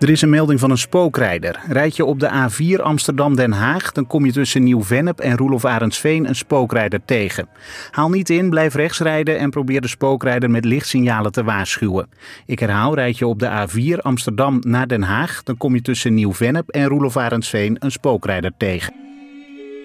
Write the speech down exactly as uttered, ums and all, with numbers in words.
Er is een melding van een spookrijder. Rijd je op de A vier Amsterdam-Den Haag, dan kom je tussen Nieuw-Vennep en Roelof Arendsveen een spookrijder tegen. Haal niet in, blijf rechts rijden en probeer de spookrijder met lichtsignalen te waarschuwen. Ik herhaal, rijd je op de A vier Amsterdam naar Den Haag, dan kom je tussen Nieuw-Vennep en Roelof Arendsveen een spookrijder tegen.